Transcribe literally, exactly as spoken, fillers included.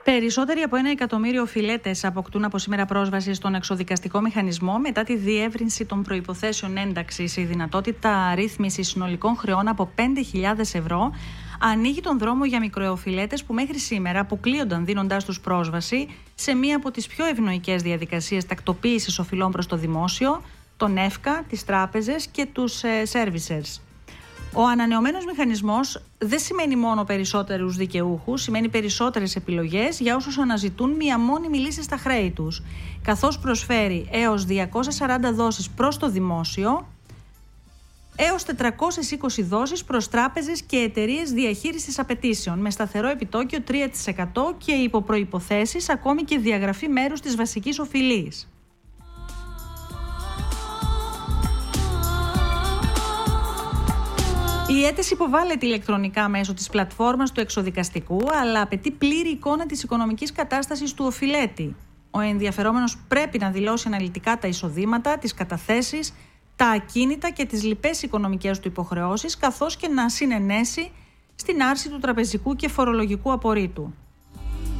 Περισσότεροι από ένα εκατομμύριο οφειλέτες αποκτούν από σήμερα πρόσβαση στον εξοδικαστικό μηχανισμό μετά τη διεύρυνση των προϋποθέσεων ένταξης. Η δυνατότητα ρύθμισης συνολικών χρεών από πέντε χιλιάδες ευρώ ανοίγει τον δρόμο για μικροοφειλέτες που μέχρι σήμερα αποκλείονταν, δίνοντάς τους πρόσβαση σε μία από τις πιο ευνοϊκές διαδικασίες τακτοποίησης οφειλών προς το δημόσιο, τον ΕΦΚΑ, τις τράπεζες και τους ε, servicers. Ο ανανεωμένος μηχανισμός δεν σημαίνει μόνο περισσότερους δικαιούχους, σημαίνει περισσότερες επιλογές για όσους αναζητούν μία μόνιμη λύση στα χρέη τους, καθώς προσφέρει έως διακόσιες σαράντα δόσεις προς το δημόσιο, έως τετρακόσιες είκοσι δόσεις προς τράπεζες και εταιρείες διαχείρισης απαιτήσεων, με σταθερό επιτόκιο τρία τοις εκατό και υπό προϋποθέσεις ακόμη και διαγραφή μέρους της βασικής οφειλής. Η αίτηση υποβάλλεται ηλεκτρονικά μέσω της πλατφόρμας του εξοδικαστικού, αλλά απαιτεί πλήρη εικόνα της οικονομικής κατάστασης του οφειλέτη. Ο ενδιαφερόμενος πρέπει να δηλώσει αναλυτικά τα εισοδήματα, τις καταθέσεις, τα ακίνητα και τις λοιπές οικονομικές του υποχρεώσεις, καθώς και να συνενέσει στην άρση του τραπεζικού και φορολογικού απορρίτου.